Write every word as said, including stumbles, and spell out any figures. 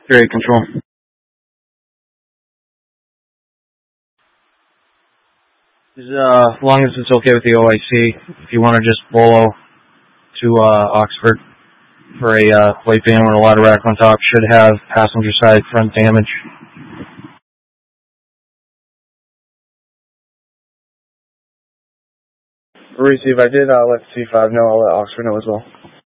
Great control. As uh, long as it's okay with the O I C, if you want to just bolo to uh, Oxford for a uh, plate van with a lot of rack on top, should have passenger side front damage. Receive, I did uh, let C five know, I'll let Oxford know as well.